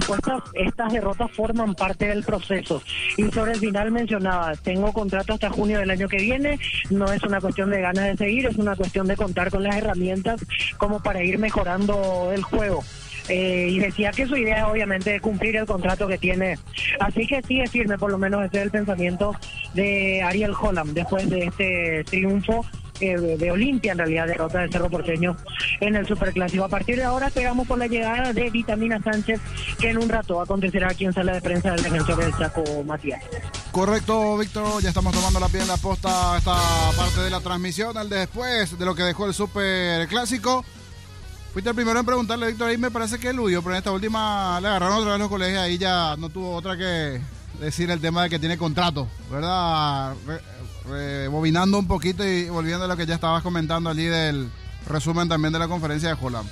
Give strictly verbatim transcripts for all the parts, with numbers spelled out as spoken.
respuestas, estas derrotas forman parte del proceso. Y sobre el final mencionaba, tengo contrato hasta junio del año que viene, no es una cuestión de ganas de seguir, es una cuestión de contar con las herramientas como para ir mejorando el juego. Eh, y decía que su idea es obviamente cumplir el contrato que tiene, así que sigue firme, por lo menos ese es el pensamiento de Ariel Holland después de este triunfo eh, de Olimpia, en realidad derrota del Cerro Porteño en el Superclásico. A partir de ahora esperamos por la llegada de Vitamina Sánchez, que en un rato acontecerá aquí en sala de prensa del defensor del Chaco, Matías. Correcto, Víctor, ya estamos tomando la pie en la posta esta parte de la transmisión, el de después de lo que dejó el Superclásico. Fuiste el primero en preguntarle, Víctor, ahí me parece que eludió, pero en esta última le agarraron otra vez los colegios, ahí ya no tuvo otra que decir el tema de que tiene contrato, ¿verdad? Re, rebobinando un poquito y volviendo a lo que ya estabas comentando allí del resumen también de la conferencia de Holland.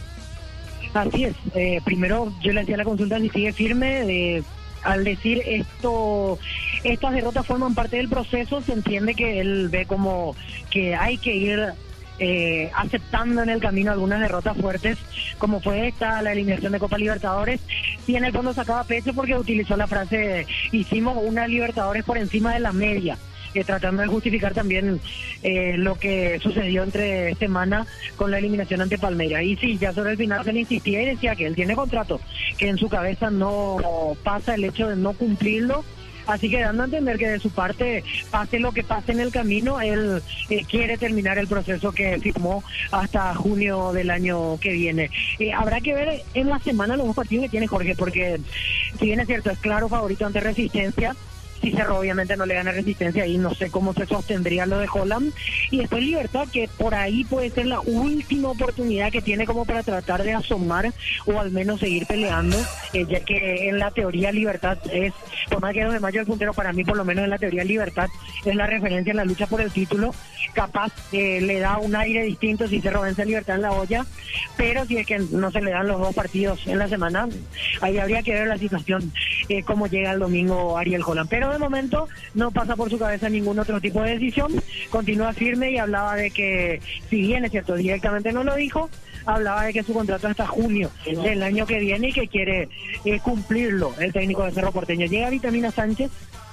Así es, eh, primero yo le hacía la consulta si sigue firme, eh, al decir esto, estas derrotas forman parte del proceso, se entiende que él ve como que hay que ir Eh, aceptando en el camino algunas derrotas fuertes, como fue esta, la eliminación de Copa Libertadores, y en el fondo sacaba pecho porque utilizó la frase, hicimos una Libertadores por encima de la media, eh, tratando de justificar también eh, lo que sucedió entre semana con la eliminación ante Palmeiras. Y sí, ya sobre el final se le insistía y decía que él tiene contrato, que en su cabeza no pasa el hecho de no cumplirlo. Así que dando a entender que de su parte, pase lo que pase en el camino, él eh, quiere terminar el proceso que firmó hasta junio del año que viene. Eh, habrá que ver en la semana los dos partidos que tiene Jorge, porque si bien es cierto, es claro favorito ante Resistencia, si Cerro obviamente no le gana Resistencia y no sé cómo se sostendría lo de Holland, y después Libertad, que por ahí puede ser la última oportunidad que tiene como para tratar de asomar o al menos seguir peleando, eh, ya que en la teoría Libertad es, por más que dos de mayo el puntero, para mí por lo menos en la teoría Libertad es la referencia en la lucha por el título, capaz eh, le da un aire distinto si Cerro vence a Libertad en la olla, pero si es que no se le dan los dos partidos en la semana, ahí habría que ver la situación, eh, cómo llega el domingo Ariel Holland, pero de momento no pasa por su cabeza ningún otro tipo de decisión, continúa firme y hablaba de que, si bien es cierto, directamente no lo dijo, hablaba de que su contrato hasta junio del año que viene y que quiere eh, cumplirlo el técnico de Cerro Porteño. Llega Vitamina Sánchez,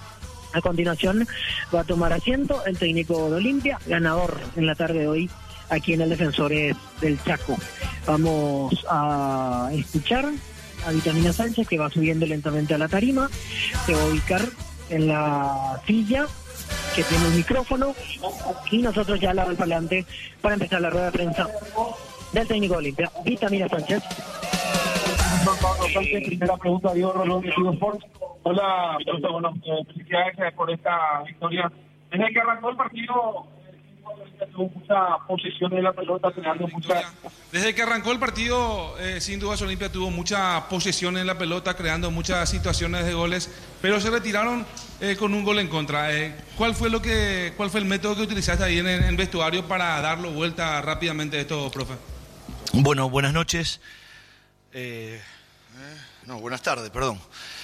a continuación va a tomar asiento el técnico de Olimpia, ganador en la tarde de hoy aquí en el Defensores del Chaco. Vamos a escuchar a Vitamina Sánchez, que va subiendo lentamente a la tarima, se va a ubicar en la silla que tiene el micrófono y nosotros ya la vamos para adelante para empezar la rueda de prensa del técnico de Olimpia, Vitamina Sánchez. Primera pregunta, Diego Rolón de Tigo Sports. Hola, bueno, eh, felicidades por esta victoria. Desde que arrancó el partido tuvo mucha posesión de la pelota, creando mucha... Desde que arrancó el partido, eh, sin duda Olimpia tuvo mucha posesión en la pelota, creando muchas situaciones de goles, pero se retiraron eh, con un gol en contra. Eh, ¿Cuál fue lo que, cuál fue el método que utilizaste ahí en el vestuario para darlo vuelta rápidamente a esto, profe? Bueno, buenas noches. Eh, eh, no, buenas tardes, perdón.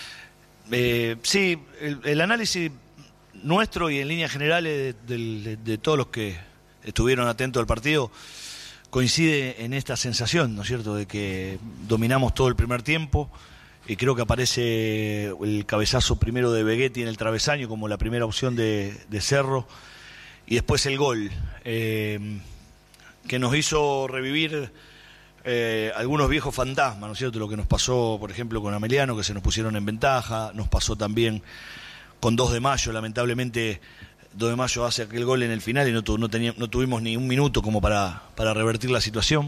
Eh, sí, el, el análisis nuestro y en líneas generales de, de, de, de todos los que estuvieron atentos al partido coincide en esta sensación, ¿no es cierto?, de que dominamos todo el primer tiempo y creo que aparece el cabezazo primero de Begetti en el travesaño como la primera opción de, de Cerro y después el gol eh, que nos hizo revivir eh, algunos viejos fantasmas, ¿no es cierto?, lo que nos pasó por ejemplo con Ameliano, que se nos pusieron en ventaja, nos pasó también con dos de mayo, lamentablemente dos de mayo hace aquel gol en el final y no, tu, no, tenía, no tuvimos ni un minuto como para, para revertir la situación.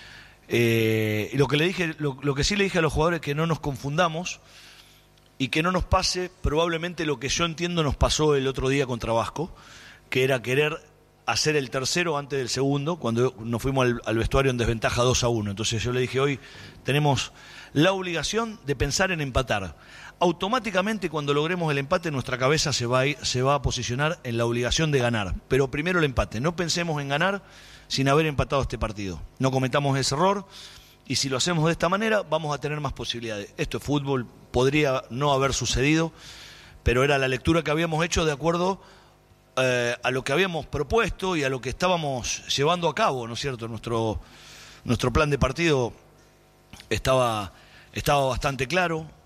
Eh, y lo que le dije, lo, lo que sí le dije a los jugadores es que no nos confundamos y que no nos pase probablemente lo que yo entiendo nos pasó el otro día contra Vasco, que era querer hacer el tercero antes del segundo, cuando nos fuimos al, al vestuario en desventaja dos a uno. Entonces yo le dije, hoy tenemos la obligación de pensar en empatar. Automáticamente cuando logremos el empate nuestra cabeza se va, a ir, se va a posicionar en la obligación de ganar, pero primero el empate, no pensemos en ganar sin haber empatado este partido, no cometamos ese error y si lo hacemos de esta manera vamos a tener más posibilidades. Esto es fútbol, podría no haber sucedido, pero era la lectura que habíamos hecho de acuerdo eh, a lo que habíamos propuesto y a lo que estábamos llevando a cabo, ¿no es cierto? Nuestro, nuestro plan de partido estaba, estaba bastante claro.